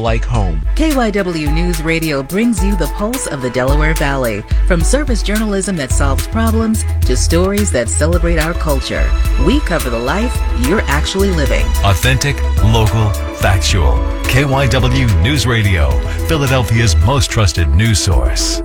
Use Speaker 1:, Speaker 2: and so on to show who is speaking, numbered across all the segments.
Speaker 1: like home.
Speaker 2: KYW News Radio brings you the pulse of the Delaware Valley. From service journalism that solves problems to stories that celebrate our culture, we cover the life you're actually living.
Speaker 3: Authentic, local, factual. KYW News Radio, Philadelphia's most trusted news source.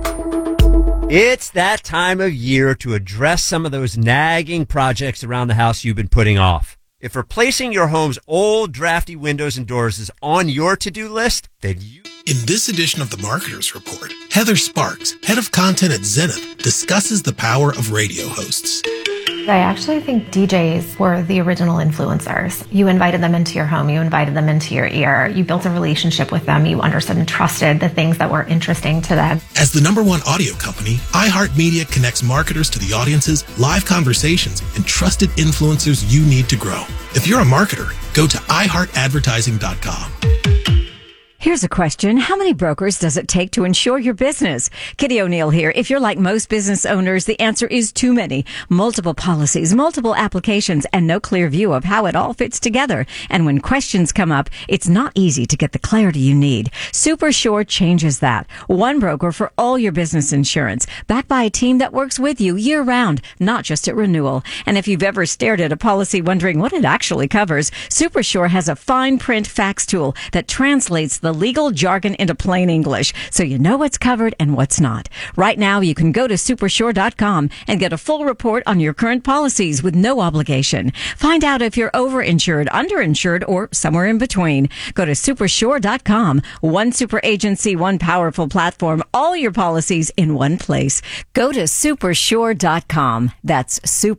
Speaker 4: It's that time of year to address some of those nagging projects around the house you've been putting off. If replacing your home's old, drafty windows and doors is on your to-do list, then you...
Speaker 5: In this edition of the Marketers Report, Heather Sparks, head of content at Zenith, discusses the power of radio hosts.
Speaker 6: I actually think DJs were the original influencers. You invited them into your home, you invited them into your ear, you built a relationship with them, you understood and trusted the things that were interesting to them.
Speaker 5: As the #1 audio company, iHeartMedia connects marketers to the audiences, live conversations, and trusted influencers you need to grow. If you're a marketer, go to iHeartAdvertising.com.
Speaker 7: Here's a question. How many brokers does it take to insure your business? Kitty O'Neill here. If you're like most business owners, the answer is too many. Multiple policies, multiple applications, and no clear view of how it all fits together. And when questions come up, it's not easy to get the clarity you need. SuperSure changes that. One broker for all your business insurance, backed by a team that works with you year-round, not just at renewal. And if you've ever stared at a policy wondering what it actually covers, SuperSure has a fine print fax tool that translates the legal jargon into plain English, so you know what's covered and what's not. Right now, you can go to supersure.com and get a full report on your current policies with no obligation. Find out if you're overinsured, underinsured, or somewhere in between. Go to supersure.com. One super agency, one powerful platform, all your policies in one place. Go to supersure.com. That's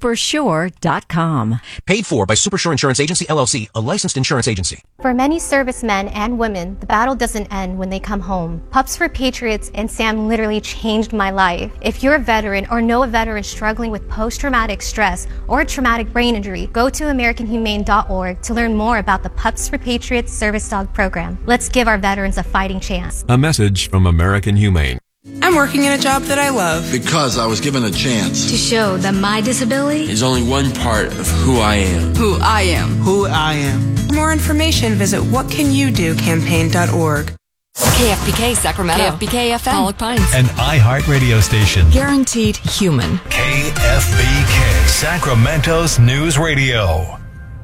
Speaker 7: supersure.com.
Speaker 8: Paid for by Supersure Insurance Agency, LLC, a licensed insurance agency.
Speaker 9: For many servicemen and women, the battle doesn't end when they come home. Pups for Patriots and Sam literally changed my life. If you're a veteran or know a veteran struggling with post-traumatic stress or a traumatic brain injury, go to AmericanHumane.org to learn more about the Pups for Patriots service dog program. Let's give our veterans a fighting chance.
Speaker 3: A message from American Humane.
Speaker 10: I'm working in a job that I love.
Speaker 11: Because I was given a chance.
Speaker 12: To show that my disability
Speaker 11: is only one part of who I am.
Speaker 10: Who I am.
Speaker 11: Who I am.
Speaker 10: For more information, visit whatcanyoudocampaign.org.
Speaker 12: KFBK Sacramento. KFBK FM. Pollock Pines.
Speaker 3: An iHeart radio station.
Speaker 12: Guaranteed human.
Speaker 3: KFBK Sacramento's News Radio.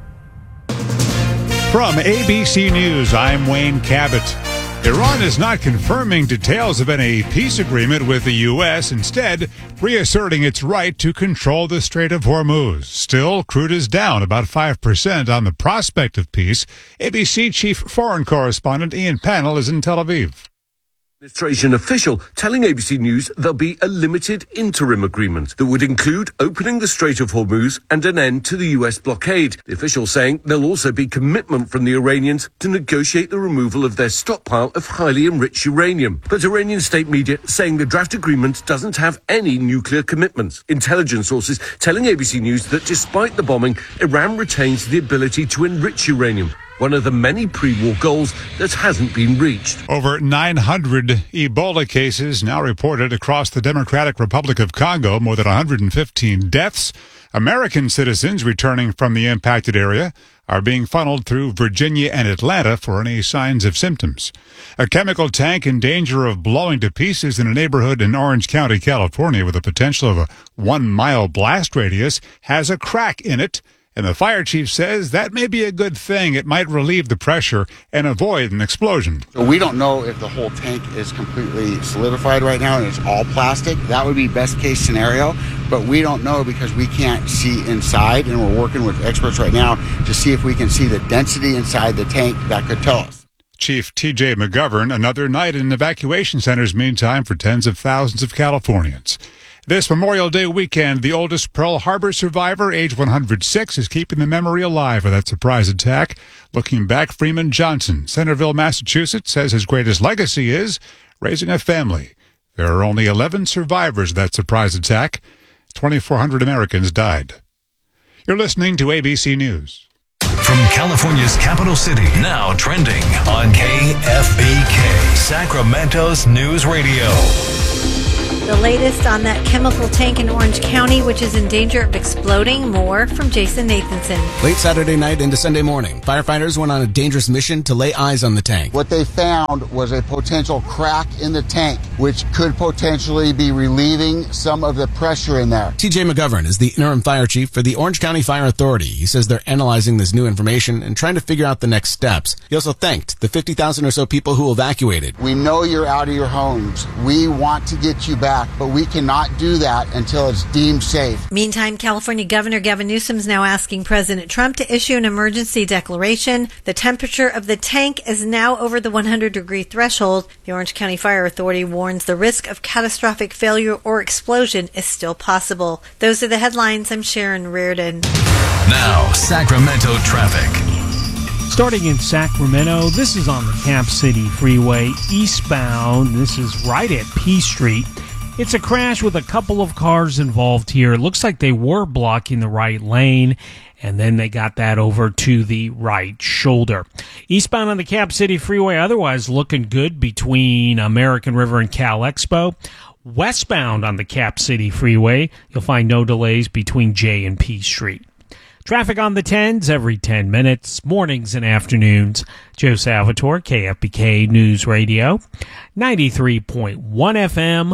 Speaker 13: From ABC News, I'm Wayne Cabot. Iran is not confirming details of any peace agreement with the U.S., instead reasserting its right to control the Strait of Hormuz. Still, crude is down about 5% on the prospect of peace. ABC chief foreign correspondent Ian Pannell is in Tel Aviv.
Speaker 14: Administration official telling ABC News there'll be a limited interim agreement that would include opening the Strait of Hormuz and an end to the U.S. blockade. The official saying there'll also be commitment from the Iranians to negotiate the removal of their stockpile of highly enriched uranium. But Iranian state media saying the draft agreement doesn't have any nuclear commitments. Intelligence sources telling ABC News that despite the bombing, Iran retains the ability to enrich uranium, one of the many pre-war goals that hasn't been reached.
Speaker 13: Over 900 Ebola cases now reported across the Democratic Republic of Congo, more than 115 deaths. American citizens returning from the impacted area are being funneled through Virginia and Atlanta for any signs of symptoms. A chemical tank in danger of blowing to pieces in a neighborhood in Orange County, California, with a potential of a 1-mile blast radius, has a crack in it. And the fire chief says that may be a good thing. It might relieve the pressure and avoid an explosion.
Speaker 15: So we don't know if the whole tank is completely solidified right now and it's all plastic. That would be best case scenario, but we don't know because we can't see inside, and we're working with experts right now to see if we can see the density inside the tank that could tell us.
Speaker 13: Chief T.J. McGovern, another night in evacuation centers meantime for tens of thousands of Californians. This Memorial Day weekend, the oldest Pearl Harbor survivor, age 106, is keeping the memory alive of that surprise attack. Looking back, Freeman Johnson, Centerville, Massachusetts, says his greatest legacy is raising a family. There are only 11 survivors of that surprise attack. 2,400 Americans died. You're listening to ABC News.
Speaker 3: From California's capital city, now trending on KFBK, Sacramento's News Radio.
Speaker 1: The latest on that chemical tank in Orange County, which is in danger of exploding. More from Jason Nathanson.
Speaker 16: Late Saturday night into Sunday morning, firefighters went on a dangerous mission to lay eyes on the tank.
Speaker 15: What they found was a potential crack in the tank, which could potentially be relieving some of the pressure in there.
Speaker 16: TJ McGovern is the interim fire chief for the Orange County Fire Authority. He says they're analyzing this new information and trying to figure out the next steps. He also thanked the 50,000 or so people who evacuated.
Speaker 15: We know you're out of your homes. We want to get you back, but we cannot do that until it's deemed safe.
Speaker 1: Meantime, California Governor Gavin Newsom is now asking President Trump to issue an emergency declaration. The temperature of the tank is now over the 100-degree threshold. The Orange County Fire Authority warns the risk of catastrophic failure or explosion is still possible. Those are the headlines. I'm Sharon Reardon.
Speaker 3: Now, Sacramento traffic.
Speaker 17: Starting in Sacramento, this is on the Cap City Freeway eastbound. This is right at P Street. It's a crash with a couple of cars involved here. It looks like they were blocking the right lane, and then they got that over to the right shoulder. Eastbound on the Cap City Freeway, otherwise looking good between American River and Cal Expo. Westbound on the Cap City Freeway, you'll find no delays between J and P Street. Traffic on the 10s every 10 minutes, mornings and afternoons. Joe Salvatore, KFBK News Radio, 93.1 FM,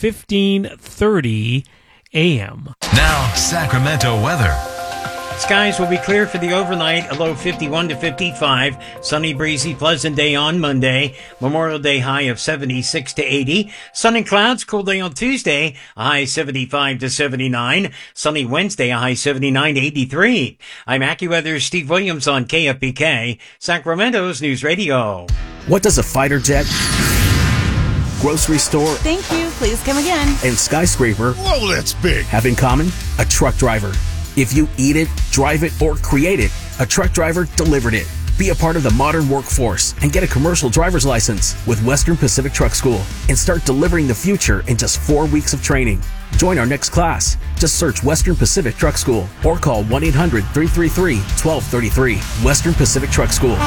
Speaker 17: 1530 AM.
Speaker 3: Now, Sacramento weather.
Speaker 18: Skies will be clear for the overnight, a low 51 to 55. Sunny, breezy, pleasant day on Monday. Memorial Day high of 76 to 80. Sun and clouds, cool day on Tuesday, a high 75 to 79. Sunny Wednesday, a high 79 to 83. I'm AccuWeather's Steve Williams on KFBK, Sacramento's News Radio.
Speaker 19: What does a fighter jet, grocery store,
Speaker 20: thank you, please come again,
Speaker 19: and skyscraper,
Speaker 21: whoa, that's big,
Speaker 19: have in common? A truck driver. If you eat it, drive it, or create it, a truck driver delivered it. Be a part of the modern workforce and get a commercial driver's license with Western Pacific Truck School and start delivering the future in just 4 weeks of training. Join our next class. Just search Western Pacific Truck School or call 1-800-333-1233. Western Pacific Truck School.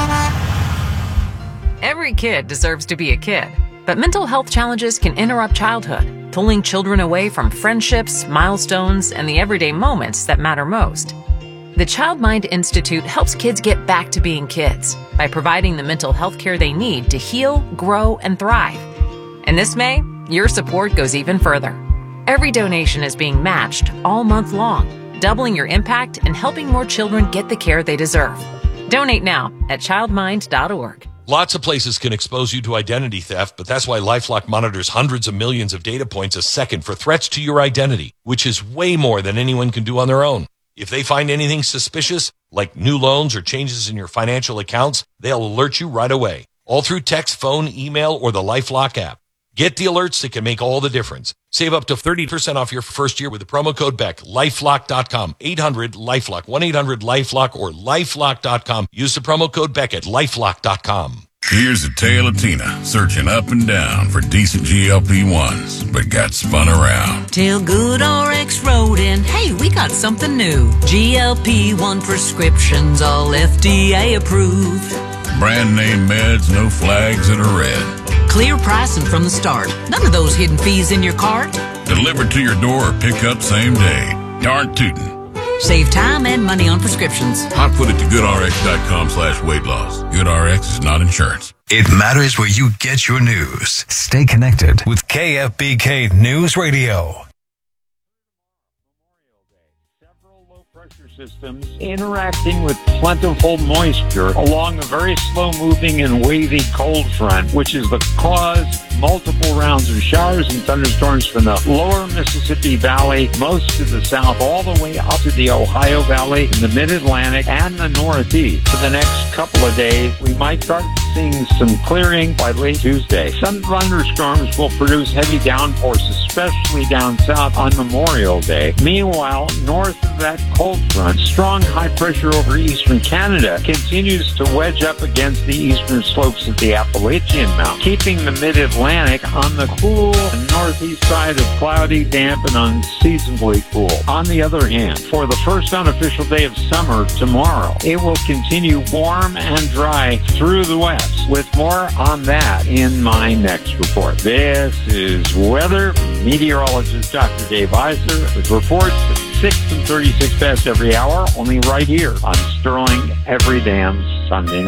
Speaker 22: Every kid deserves to be a kid, but mental health challenges can interrupt childhood, pulling children away from friendships, milestones, and the everyday moments that matter most. The Child Mind Institute helps kids get back to being kids by providing the mental health care they need to heal, grow, and thrive. And this May, your support goes even further. Every donation is being matched all month long, doubling your impact and helping more children get the care they deserve. Donate now at childmind.org.
Speaker 23: Lots of places can expose you to identity theft, but that's why LifeLock monitors hundreds of millions of data points a second for threats to your identity, which is way more than anyone can do on their own. If they find anything suspicious, like new loans or changes in your financial accounts, they'll alert you right away, all through text, phone, email, or the LifeLock app. Get the alerts that can make all the difference. Save up to 30% off your first year with the promo code BECK. LifeLock.com. 800-LifeLock. 1-800-LifeLock or LifeLock.com. Use the promo code BECK at LifeLock.com.
Speaker 24: Here's a tale of Tina searching up and down for decent GLP-1s, but got spun around.
Speaker 25: Till GoodRx wrote in, hey, we got something new. GLP-1 prescriptions, all FDA approved.
Speaker 24: Brand name meds, no flags that are red.
Speaker 25: Clear pricing from the start. None of those hidden fees in your cart.
Speaker 24: Delivered to your door or pick up same day. Darn tootin'.
Speaker 25: Save time and money on prescriptions.
Speaker 24: Hot foot it to goodrx.com/weight loss. GoodRx is not insurance.
Speaker 3: It matters where you get your news. Stay connected with KFBK News Radio.
Speaker 26: Systems interacting with plentiful moisture along a very slow-moving and wavy cold front, which is the cause multiple rounds of showers and thunderstorms from the lower Mississippi Valley, most to the south, all the way up to the Ohio Valley, in the Mid-Atlantic, and the Northeast. For the next couple of days, we might start seeing some clearing by late Tuesday. Some thunderstorms will produce heavy downpours, especially down south on Memorial Day. Meanwhile, north of that cold front, strong high pressure over eastern Canada continues to wedge up against the eastern slopes of the Appalachian Mountains, keeping the Mid-Atlantic on the cool northeast side of cloudy, damp, and unseasonably cool. On the other hand, for the first unofficial day of summer tomorrow, it will continue warm and dry through the west. gas. With more on that in my next report. This is weather meteorologist Dr. Dave Eisler with reports at 6 and 36 past every hour, only right here on Sterling every damn Sunday night.